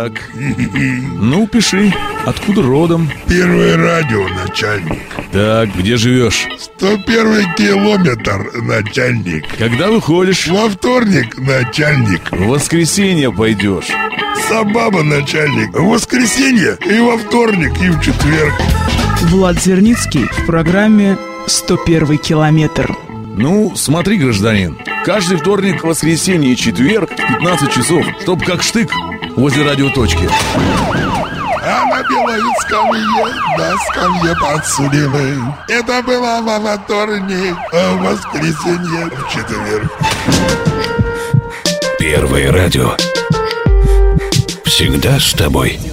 Так. Ну, пиши. Откуда родом? Первое радио, начальник. Так, где живешь? 101 километр, начальник. Когда выходишь? Во вторник, начальник. В воскресенье пойдешь. Сабаба, начальник. В воскресенье и во вторник, и в четверг. Влад Зерницкий в программе «101 километр». Ну, смотри, гражданин, каждый вторник, воскресенье и четверг в 15 часов, чтоб как штык возле радиоточки. А на белой скамье, на скамье подсудимых. Это было во вторник, а в воскресенье, в четверг. Первое радио. Всегда с тобой.